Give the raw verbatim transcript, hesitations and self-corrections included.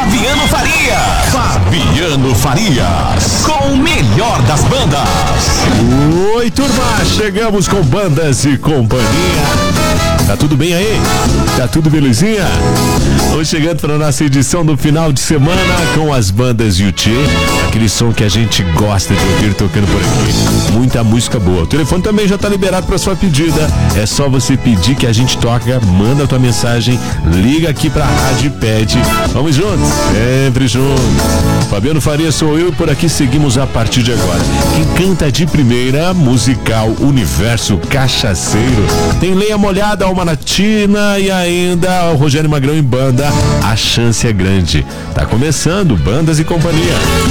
Fabiano Farias. Fabiano Farias, com o melhor das bandas. Oi, turma, chegamos com Bandas e Companhia. Tá tudo bem aí? Tá tudo belezinha? Vamos chegando para a nossa edição do final de semana com as bandas Yuchê, aquele som que a gente gosta de ouvir tocando por aqui. Muita música boa. O telefone também já tá liberado para sua pedida. É só você pedir que a gente toca, manda a tua mensagem, liga aqui pra rádio e pede. Vamos juntos, sempre juntos. Fabiano Faria sou eu e por aqui seguimos a partir de agora. Quem canta de primeira, musical Universo Cachaceiro. Tem Leia Molhada, Alma Latina e ainda o Rogério Magrão em banda. A chance é grande. Tá começando Bandas e Companhia.